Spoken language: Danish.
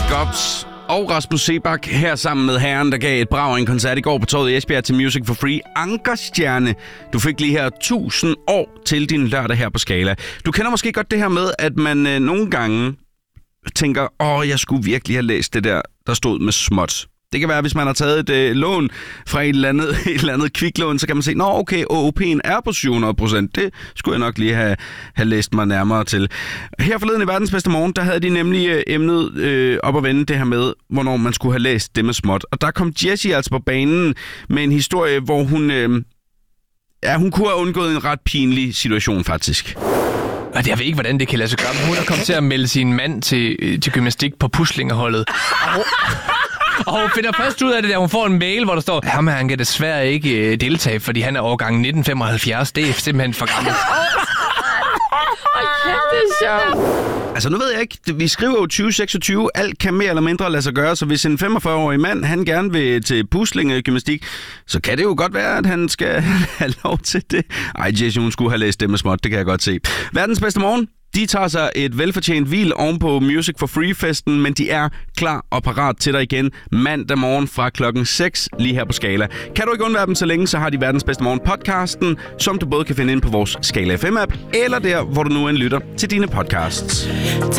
Gops og Rasmus Seebach her sammen med herren, der gav et brag en koncert i går på Torvet i Esbjerg til Music for Free. Ankerstjerne. Du fik lige her 1000 år til din lørdag her på Scala. Du kender måske godt det her med, at man nogle gange tænker, jeg skulle virkelig have læst det der stod med småt. Det kan være, hvis man har taget et lån fra et eller andet kviklån, så kan man se, okay, OOP'en er på 700%. Det skulle jeg nok lige have læst mig nærmere til. Her forleden i Verdens Bedste Morgen, der havde de nemlig emnet op at vende det her med, hvornår man skulle have læst det med småt. Og der kom Jessie altså på banen med en historie, hvor hun kunne have undgået en ret pinlig situation faktisk. Og jeg ved ikke, hvordan det kan lade sig gøre. Hun er kommet til at melde sin mand til gymnastik på puslingeholdet. Og hun finder først ud af det, da hun får en mail, hvor der står, han kan desværre ikke deltage, fordi han er årgang 1975. Det er simpelthen for gammelt. Det er sjovt. Altså nu ved jeg ikke, vi skriver jo 2026, alt kan mere eller mindre lade sig gøre, så hvis en 45-årig mand, han gerne vil til puslingegymnastik, så kan det jo godt være, at han skal have lov til det. Ej, Jessie, hun skulle have læst det med småt, det kan jeg godt se. Verdens Bedste Morgen. De tager sig et velfortjent hvil oven på Music for Free-festen, men de er klar og parat til dig igen mandag morgen fra klokken 6 lige her på Scala. Kan du ikke undvære dem så længe, så har de Verdens Bedste Morgen podcasten, som du både kan finde ind på vores Scala FM-app, eller der, hvor du nu end lytter til dine podcasts.